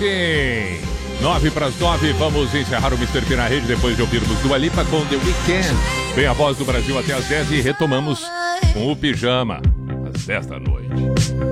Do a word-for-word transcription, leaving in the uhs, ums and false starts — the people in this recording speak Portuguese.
sim. Nove para as nove, vamos encerrar o mister P na rede depois de ouvirmos Dua Lipa com The Weeknd. Vem a voz do Brasil até as dez e retomamos com o Pijama às dez da noite.